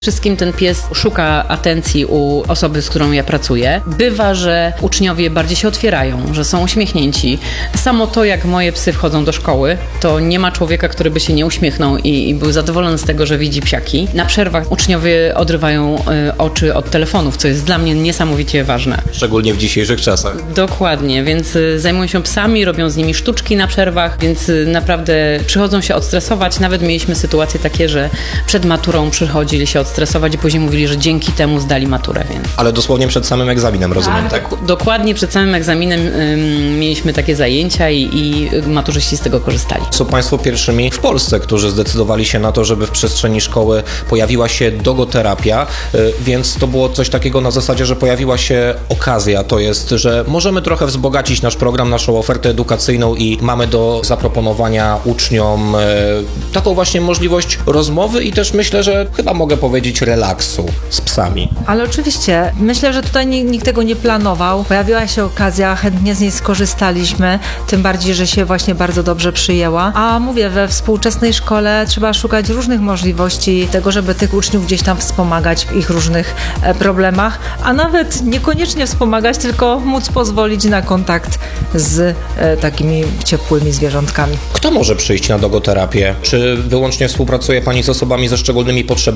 Wszystkim ten pies szuka atencji u osoby, z którą ja pracuję. Bywa, że uczniowie bardziej się otwierają, że są uśmiechnięci. Samo to, jak moje psy wchodzą do szkoły, to nie ma człowieka, który by się nie uśmiechnął i był zadowolony z tego, że widzi psiaki. Na przerwach uczniowie odrywają oczy od telefonów, co jest dla mnie niesamowicie ważne. Szczególnie w dzisiejszych czasach. Dokładnie, więc zajmują się psami, robią z nimi sztuczki na przerwach, więc naprawdę przychodzą się odstresować. Nawet mieliśmy sytuacje takie, że przed maturą przychodzili się odstresować i później mówili, że dzięki temu zdali maturę. Więc. Ale dosłownie przed samym egzaminem, rozumiem, tak? Dokładnie przed samym egzaminem mieliśmy takie zajęcia i maturzyści z tego korzystali. Są Państwo pierwszymi w Polsce, którzy zdecydowali się na to, żeby w przestrzeni szkoły pojawiła się dogoterapia, więc to było coś takiego na zasadzie, że pojawiła się okazja, to jest, że możemy trochę wzbogacić nasz program, naszą ofertę edukacyjną i mamy do zaproponowania uczniom taką właśnie możliwość rozmowy i też myślę, że chyba mogę powiedzieć relaksu z psami. Ale oczywiście, myślę, że tutaj nikt tego nie planował. Pojawiła się okazja, chętnie z niej skorzystaliśmy, tym bardziej, że się właśnie bardzo dobrze przyjęła. A mówię, we współczesnej szkole trzeba szukać różnych możliwości tego, żeby tych uczniów gdzieś tam wspomagać w ich różnych problemach, a nawet niekoniecznie wspomagać, tylko móc pozwolić na kontakt z takimi ciepłymi zwierzątkami. Kto może przyjść na dogoterapię? Czy wyłącznie współpracuje Pani z osobami ze szczególnymi potrzebami?